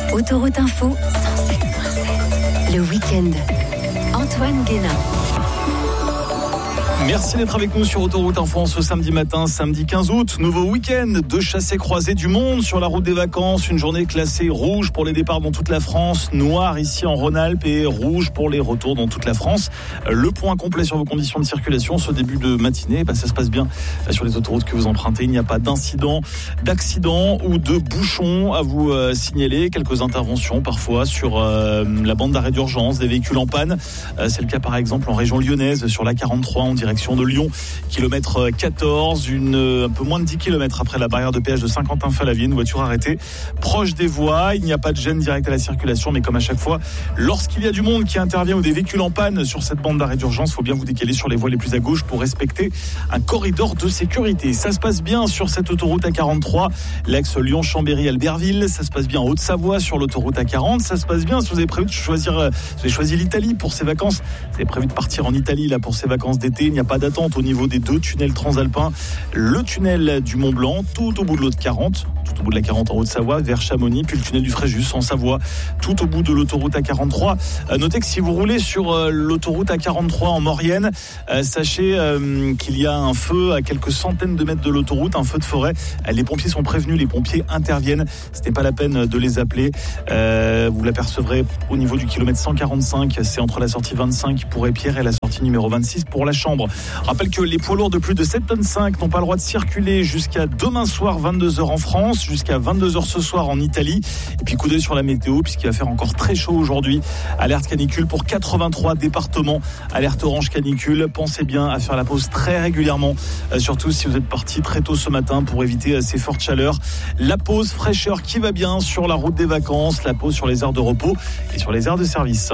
Autoroute Info, 107.7. Le week-end. Antoine Guénin. Merci d'être avec nous sur Autoroute Info ce samedi matin, samedi 15 août. Nouveau week-end de chassés-croisés du monde sur la route des vacances. Une journée classée rouge pour les départs dans toute la France, noir ici en Rhône-Alpes et rouge pour les retours dans toute la France. Le point complet sur vos conditions de circulation ce début de matinée, ça se passe bien sur les autoroutes que vous empruntez. Il n'y a pas d'accident ou de bouchons à vous signaler. Quelques interventions parfois sur la bande d'arrêt d'urgence, des véhicules en panne. C'est le cas par exemple en région lyonnaise sur la 43 en direction de Lyon, kilomètre 14, un peu moins de 10 km après la barrière de péage de Saint-Quentin-Fallavier, une voiture arrêtée proche des voies. Il n'y a pas de gêne directe à la circulation, mais comme à chaque fois, lorsqu'il y a du monde qui intervient ou des véhicules en panne sur cette bande d'arrêt d'urgence, il faut bien vous décaler sur les voies les plus à gauche pour respecter un corridor de sécurité. Ça se passe bien sur cette autoroute A43, l'axe Lyon-Chambéry-Albertville. Ça se passe bien en Haute-Savoie sur l'autoroute A40. Ça se passe bien si vous avez prévu de choisir, vous avez choisi l'Italie pour ces vacances. Vous avez prévu de partir en Italie là pour ces vacances d'été. Il n'y a pas d'attente au niveau des deux tunnels transalpins. Le tunnel du Mont Blanc, tout au bout de l'autre 40, tout au bout de la 40 en Haute-Savoie, vers Chamonix, puis le tunnel du Fréjus en Savoie, tout au bout de l'autoroute A43. Notez que si vous roulez sur l'autoroute A43 en Maurienne, sachez qu'il y a un feu à quelques centaines de mètres de l'autoroute, un feu de forêt. Les pompiers sont prévenus, les pompiers interviennent. C'était pas la peine de les appeler. Vous l'apercevrez au niveau du kilomètre 145, c'est entre la sortie 25 pour Épierre et la sortie numéro 26 pour la Chambre. Rappelle que les poids lourds de plus de 7,5 tonnes n'ont pas le droit de circuler jusqu'à demain soir 22h en France, jusqu'à 22h ce soir en Italie. Et puis coup d'œil sur la météo puisqu'il va faire encore très chaud aujourd'hui. Alerte canicule pour 83 départements. Alerte orange canicule. Pensez bien à faire la pause très régulièrement, surtout si vous êtes parti très tôt ce matin pour éviter ces fortes chaleurs. La pause fraîcheur qui va bien sur la route des vacances, la pause sur les aires de repos et sur les aires de service.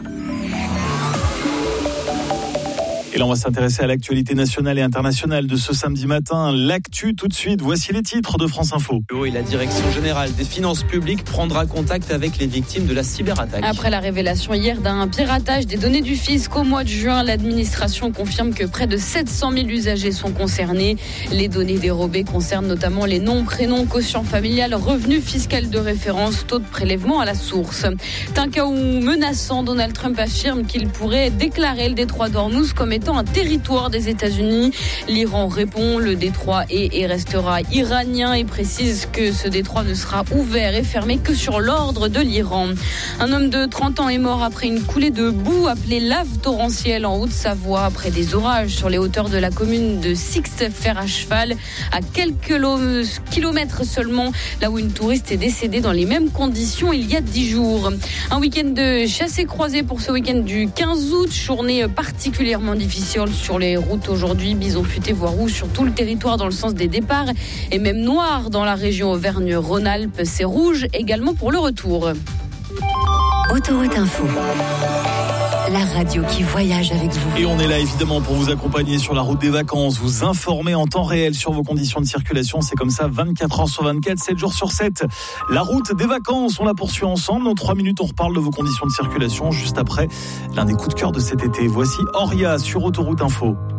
Et là, on va s'intéresser à l'actualité nationale et internationale de ce samedi matin. L'actu tout de suite. Voici les titres de France Info. Et la Direction générale des finances publiques prendra contact avec les victimes de la cyberattaque. Après la révélation hier d'un piratage des données du fisc au mois de juin, l'administration confirme que près de 700 000 usagers sont concernés. Les données dérobées concernent notamment les noms, prénoms, quotient familial, revenus fiscal de référence, taux de prélèvement à la source. Un cas où menaçant, Donald Trump affirme qu'il pourrait déclarer le détroit d'Ormuz comme étant un territoire des États-Unis. L'Iran répond, le détroit est et restera iranien et précise que ce détroit ne sera ouvert et fermé que sur l'ordre de l'Iran. Un homme de 30 ans est mort après une coulée de boue appelée lave torrentielle en Haute-Savoie après des orages sur les hauteurs de la commune de Sixte-Fer à cheval, à quelques kilomètres seulement, là où une touriste est décédée dans les mêmes conditions il y a 10 jours. Un week-end de chassés-croisés pour ce week-end du 15 août, journée particulièrement difficile sur les routes aujourd'hui, bison futé voire rouge sur tout le territoire dans le sens des départs et même noir dans la région Auvergne-Rhône-Alpes. C'est rouge également pour le retour. Autoroute Info, la radio qui voyage avec vous. Et on est là évidemment pour vous accompagner sur la route des vacances, vous informer en temps réel sur vos conditions de circulation. C'est comme ça 24 heures sur 24, 7 jours sur 7. La route des vacances, on la poursuit ensemble. Dans 3 minutes, on reparle de vos conditions de circulation. Juste après, l'un des coups de cœur de cet été. Voici Oria sur Autoroute Info.